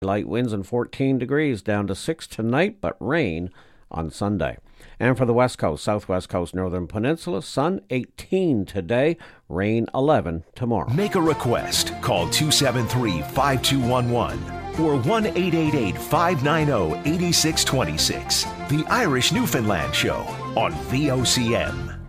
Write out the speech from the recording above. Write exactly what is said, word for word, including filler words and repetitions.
Light winds and fourteen degrees, down to six tonight, but rain on Sunday. And for the West Coast, Southwest Coast, Northern Peninsula, sun eighteen today, rain eleven tomorrow. Make a request. Call two seven three, five two one one or one eight eight eight, five nine zero, eight six two six. The Irish Newfoundland Show on V O C M.